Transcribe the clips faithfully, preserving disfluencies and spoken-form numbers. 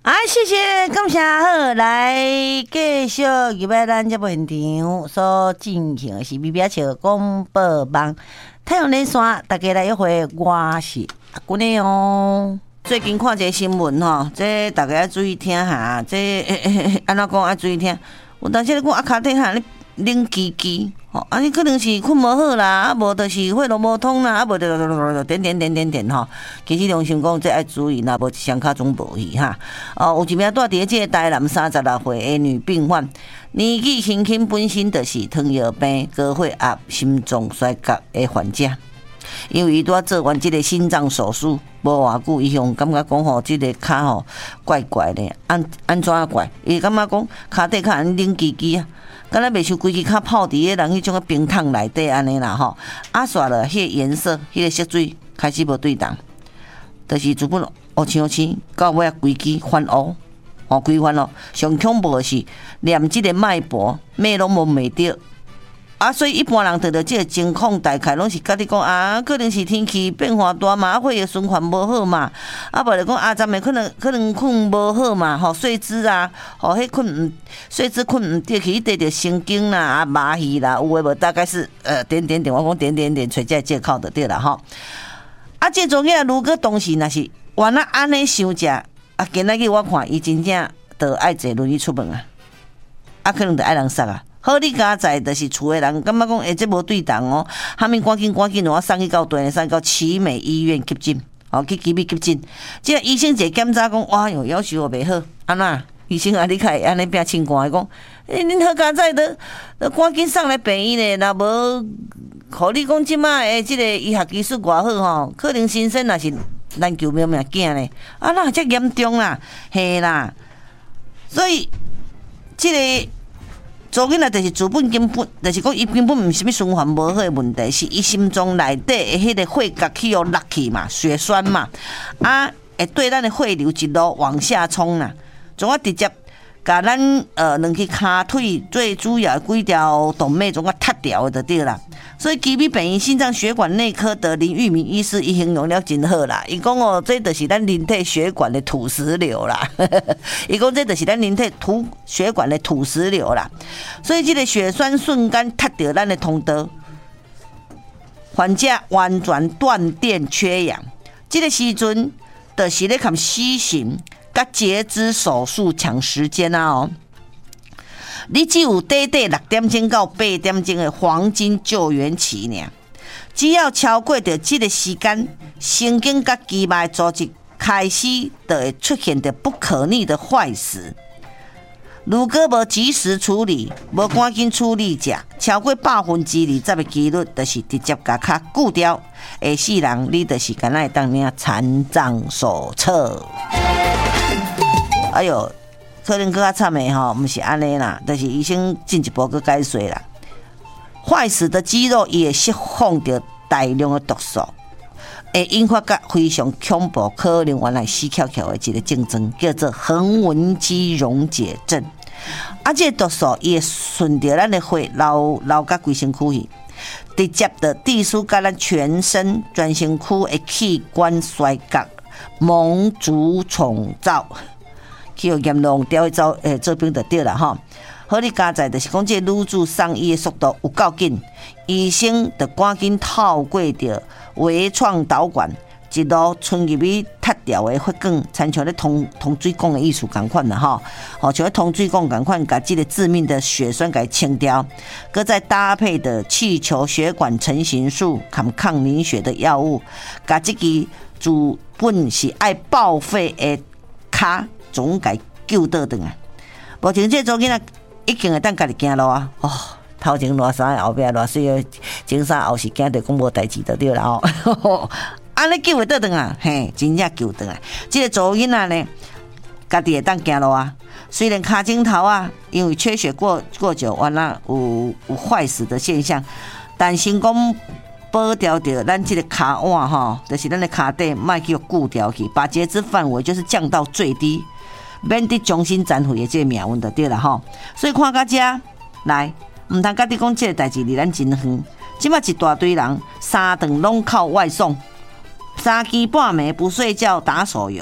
啊，谢谢，感谢好，来继续入来咱节目现场所进行的是咪咪笑广播网太阳连线，大家来一回，我是阿姑呢哦。最近看这个新闻吼，这大家要注意听哈，这安怎讲要注意听？有当时咧讲啊，骹底下咧冷叽叽，吼，啊，你可能是困无好啦，啊，无就是血路无通啦，啊，无就点点点点点吼。其实良心讲，这爱注意，若无一双脚总无去哈。哦，有一名住伫这个台南三十六岁的女病患，年纪轻轻本身就是糖尿病、高血压、心脏衰竭的患者。因为伊拄仔做完即个心脏手术，无偌久，伊向感觉讲吼，即个骹吼怪怪的，安安怎怪？伊感觉讲骹底骹安冷叽叽啊，敢若袂像规支骹泡伫个人迄种个冰桶内底安尼啦吼。啊，煞了迄个颜色，迄、那个色水开始无对当，就是自本乌青青，到尾啊规支翻乌，吼规翻咯。上恐怖的是连即个脉搏，脉拢无脉着。啊，所以一般人得到这个情况，大概拢是甲你讲啊，可能是天气变化大嘛，啊，血液循环无好嘛，啊，无就讲啊，咱们可能可能困无好嘛，吼，睡姿啊，吼，迄困毋睡姿困毋得去，得着神经啦，啊，麻痹啦，有诶无？大概是呃点点点，我讲点点点，找这借口就对啦，吼。啊，这种个如果当时若是原来安尼想食，啊，今仔日我看伊真正着爱坐轮椅出门啊，啊，可能着爱人杀啊。好，你家在就是厝的人，感觉讲，哎、欸，这无对当哦。他们赶紧赶紧，我送去到对，送去到奇美医院急诊，哦，去急诊急诊。即个医生一检查讲，哇哟，要求我袂好，安那？医生啊，你开安尼变清寒，讲，哎、欸，恁好家在都都赶紧送来病院咧，若无，互你讲即马的即个医学技术偌好吼，可能新生若是咱救命命囝咧，啊那遮严重啦，嘿啦，所以即、這个。做囡仔就是自本根本，就是讲伊根本毋是物循环无好的问题，是伊心脏内底的迄个血角去互落去嘛，血栓嘛，啊，会对咱的血流一路往下冲啦，总啊直接甲咱呃两支骹腿最主要几条动脉总啊塌掉的就对啦。所以基比北医心脏血管内科的林玉明医师伊形容了真好啦，伊讲哦，这就是咱人体血管的土石流啦，伊讲这就是咱人体土血管的土石流啦，所以这个血栓瞬间塌掉咱的通道，患者完全断电缺氧，这个时阵就是咧看死刑甲截肢手术抢时间啊哦。你只有短短六点钟到八点钟的黄金救援期呢，只要超过着这个时间，神经甲肌脉组织开始就会出现着不可逆的坏死。如果无及时处理，无赶紧处理者，超过百分之二十的几率，就是直接甲脚锯掉。下世人你就是敢若会当领残障手册。哎呦！可能更较惨的吼，不是安尼啦，就是医生进一步去解说啦。坏死的肌肉也释放着大量的毒素，会引发个非常恐怖，可能原来死翘翘的一个症状，叫做横纹肌溶解症。啊，这个毒素也顺着咱的血流流到规身躯去，直接的致使甲咱全身全身躯的器官衰竭、蒙主重造。去互严重掉去走诶，做兵就对啦吼。好，你加在就是讲，这女子送医的速度有够紧，医生就赶紧透过着微创导管，一路冲入去塌掉的血管，参像咧通通水管的意思共款啦吼。吼，像咧通水管共款，把这个致命的血栓给清掉，搁再搭配的气球血管成形术、抗抗凝血的药物，把这个自本是爱报废的骹。总该救倒转来，目前这组囡仔已经会当家己行路啊！哦，头前偌衫，后壁偌水的，前衫后是惊着讲无代志就对啦哦。安尼救会倒转啊，嘿，真正救倒来。这个组囡仔呢，家己会当行路啊。虽然骹颈头啊，因为缺血过过久，完了有有坏死的现象，但成功保掉着咱这个骹腕吼，就是咱的骹底，莫去固掉去，把截肢范围就是降到最低。免得终身残废的这个命运就对了吼，所以看到这来，唔通甲你讲这个代志离咱真远。即马一大堆人三顿拢靠外送，三更半暝不睡觉打手游，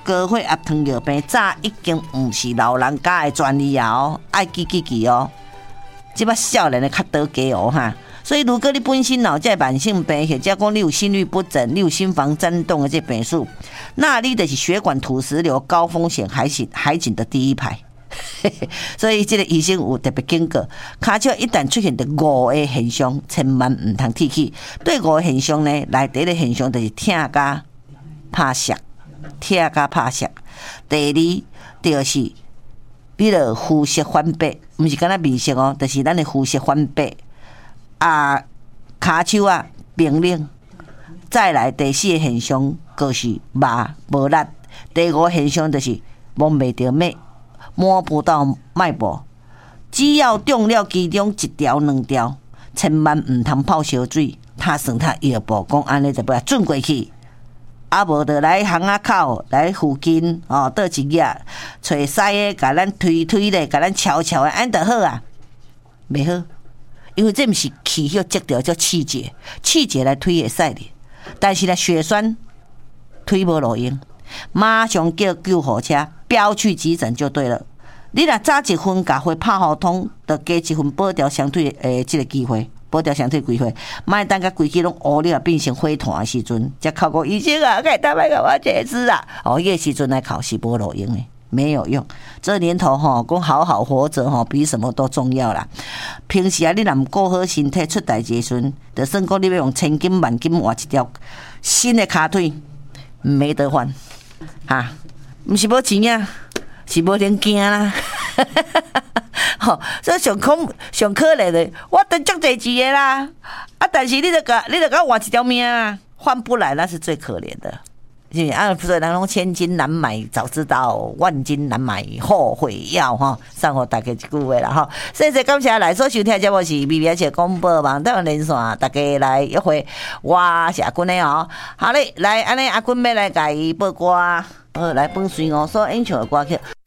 高血压、糖尿病早已经毋是老人家的专利啊哦，爱记记记哦。即摆少年的较多加哦哈。所以，如果你本身有这慢性病，或者讲你有心律不整、你有心房颤动的这病数，那你就是血管土石流高风险海景海景的第一排。所以，这个医生有特别警告，骹手一旦出现的五个现象，千万唔通提起。对五个现象呢，内第一个现象就是痛甲拍癣，痛甲拍癣。第二就是你的肤色反白，唔是干那面色哦，就是咱的肤色反白。啊，骹手啊冰冷，再来第四个现象就是肉无力，第五个现象就是摸袂到脉，摸不到脉搏。只要中了其中一条两条，千万唔通泡烧水，他算他药步讲安尼就不要转过去。啊，无就来巷仔口来附近哦，倒一夜找师个，甲咱推推咧，甲咱敲敲的，安就好啊，袂好。因为这不是气血结掉叫气结，气结来推会使的，但是呢血栓推无路用，马上叫救护车飙去急诊就对了。你若早一分甲血拍互通，就加一分保掉相对诶这个机会，保掉相对机会。莫等甲规支拢乌了变成火炭的时阵，才考过医生啊，该打摆甲我解释啊。哦，迄个时阵来考是无路用的。没有用，这年头吼，讲好好活着吼，比什么都重要啦。平时啊，你若唔顾好身体，出代志时阵，就算讲你要用千金万金换一条新的骹腿，没得换，哈，唔是无钱啊，是无零件啦。吼，所以上可上可怜的，我得足侪钱的啦，啊，但是你得甲你得甲换一条命啊，换不来，那是最可怜的。啊，所以人讲千金难买早知道，万金难买后悔药哈。送互大家一句话啦哈。谢谢感谢来所收听节目是 B B S 广播网台连线，大家来约会，我是阿君的哦。好嘞，来安尼阿君要来甲伊报歌，呃，来放随我所演唱的歌曲。